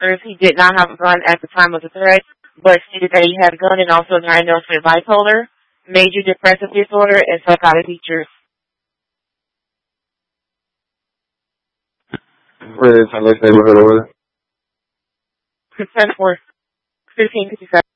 officers he did not have a gun at the time of the threat, but stated that he had a gun and also diagnosed with bipolar, major depressive disorder, and psychotic features. Where is the next neighborhood over there? Consent for 1557.